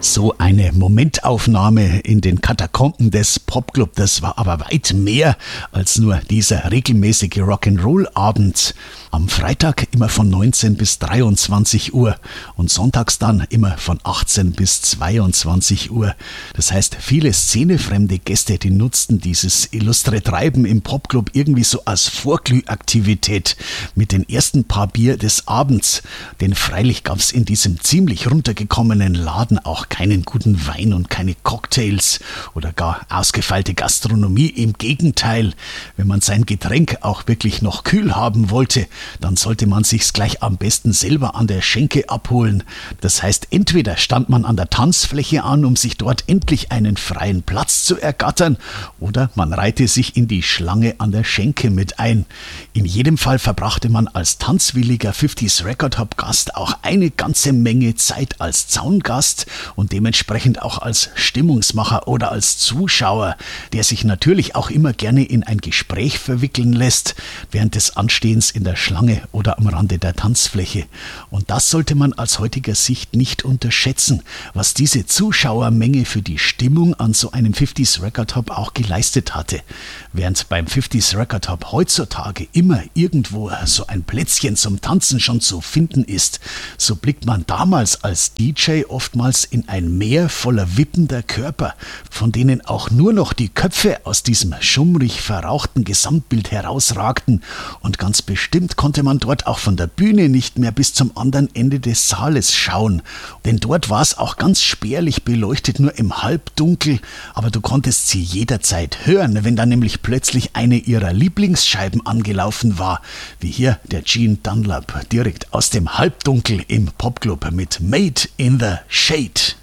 So eine Momentaufnahme in den Katakomben des Popclub, das war aber weit mehr als nur dieser regelmäßige Rock'n'Roll-Abend. Am Freitag immer von 19 bis 23 Uhr und sonntags dann immer von 18 bis 22 Uhr. Das heißt, viele szenefremde Gäste, die nutzten dieses illustre Treiben im Popclub irgendwie so als Vorglühaktivität mit den ersten paar Bier des Abends. Denn freilich gab es in diesem ziemlich runtergekommenen Laden auch keinen guten Wein und keine Cocktails oder gar ausgefeilte Gastronomie. Im Gegenteil, wenn man sein Getränk auch wirklich noch kühl haben wollte, dann sollte man sich's gleich am besten selber an der Schenke abholen. Das heißt, entweder stand man an der Tanzfläche an, um sich dort endlich einen freien Platz zu ergattern, oder man reihte sich in die Schlange an der Schenke mit ein. In jedem Fall verbrachte man als tanzwilliger 50s Record Hop Gast auch eine ganze Menge Zeit als Zaungast und dementsprechend auch als Stimmungsmacher oder als Zuschauer, der sich natürlich auch immer gerne in ein Gespräch verwickeln lässt, während des Anstehens in der Schlange oder am Rande der Tanzfläche. Und das sollte man aus heutiger Sicht nicht unterschätzen, was diese Zuschauermenge für die Stimmung an so einem 50s Record Hop auch geleistet hatte. Während beim 50s Record Hop heutzutage immer irgendwo so ein Plätzchen zum Tanzen schon zu finden ist, so blickt man damals als DJ oftmals in ein Meer voller wippender Körper, von denen auch nur noch die Köpfe aus diesem schummrig verrauchten Gesamtbild herausragten, und ganz bestimmt konnte man dort auch von der Bühne nicht mehr bis zum anderen Ende des Saales schauen, denn dort war es auch ganz spärlich beleuchtet, nur im Halbdunkel, aber du konntest sie jederzeit hören, wenn da nämlich plötzlich eine ihrer Lieblingsscheiben angelaufen war, wie hier der Gene Dunlop direkt aus dem Halbdunkel im Popclub mit Made in the Shade.